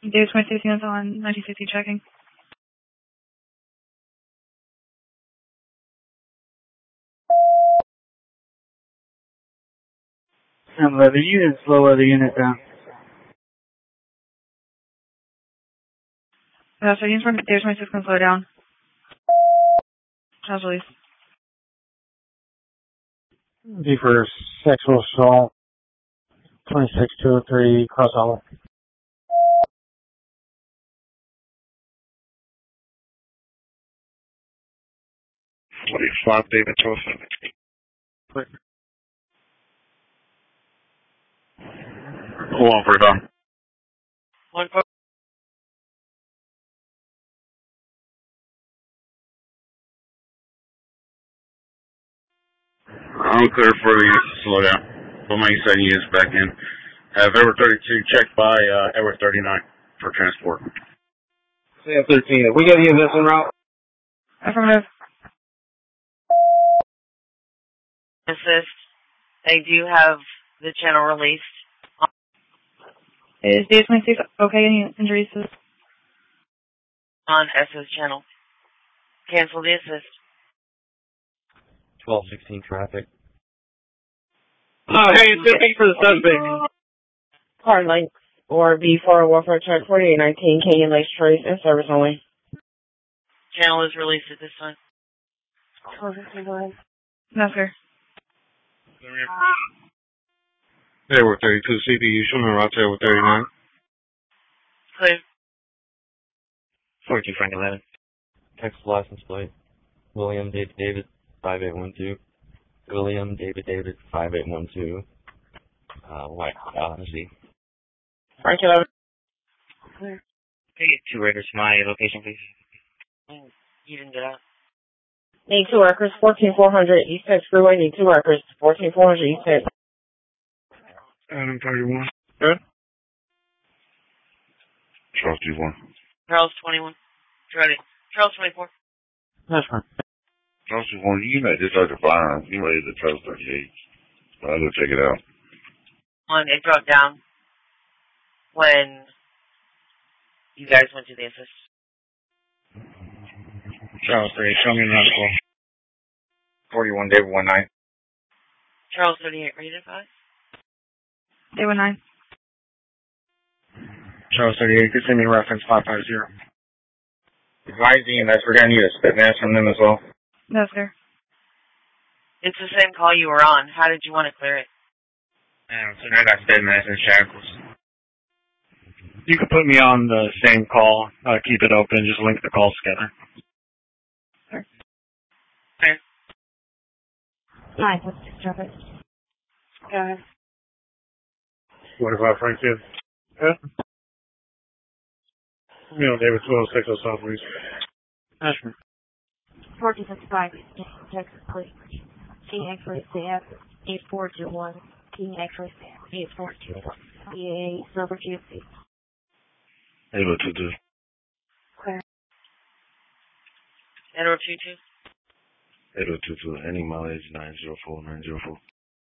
Davis 26 units on 1960 checking. And the unit, slow the unit down. So units from Davis 26 can slow down. Child's release. D for sexual assault. 26203 Cross Hollow. 25 David 1270. Clear. Hold on for a time. 1 I'm clear for the units to slow down. Put my 7 units back in. Have Edward 32 checked by Edward 39 for transport. CF 13. We got to use this en route. Affirmative. Assist. They do have the channel released. Is Davis 26 okay? Any injuries to this? On SS channel. Cancel the assist. 1216 traffic. Oh, hey, it's looking for the suspect. Car length or B4 Warfare Truck 4819 Canyon Lakes Trace and service only. Channel is released at this time. No, sir. Edward 32 CPU, showing route to Edward 39. Clear. 42 Frank 11. Texas license plate. William David David 5812. William David David 5812. White Z. Frank 11. Clear. Can I get 2 Raiders to my location, please? You didn't get out. Need 2 workers, 14400 East Texas Freeway. Need 2 workers, 14400 East Texas. Adam 31. Good. Charles G1. Charles 21. Ready. Charles 24. That's fine. Charles G1, you may discharge the firearm. You ready to Charles 38. I'll go check it out. It dropped down when you guys went to the assist. Charles 38, show me another call. 41 David 19. Charles 38, ready to 5? Day 19. Charles 38, could send me reference 550. Advise EMS, we're going to need a spit mask from them as well. No, sir. It's the same call you were on. How did you want to clear it? So I got spit mask and shackles. You can put me on the same call. Keep it open. Just link the calls together. Sir. Okay. Hi, what's the traffic? Go ahead. What about Frank kid? Yeah. You know, David 206 or South Reese. That's right. 1455 Texas Police. King X-ray staff 8421. King X-ray staff 8421. PA Silver GFC. 8022. Clear. Edward 22. 8022. Any mileage 904 904.